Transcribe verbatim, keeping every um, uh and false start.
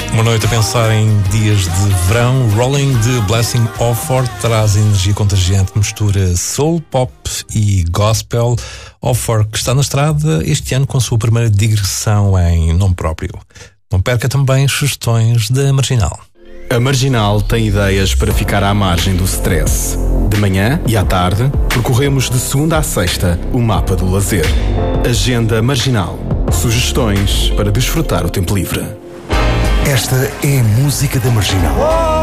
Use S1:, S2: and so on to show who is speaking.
S1: Uma noite a pensar em dias de verão. Rolling de Blessing Offord traz energia contagiante, mistura soul, pop e gospel. Offord, que está na estrada este ano com a sua primeira digressão em nome próprio. Não perca também as sugestões da Marginal.
S2: A Marginal tem ideias para ficar à margem do stress. De manhã e à tarde, percorremos de segunda à sexta o mapa do lazer. Agenda Marginal. Sugestões para desfrutar o tempo livre.
S3: Esta é a música da Marginal.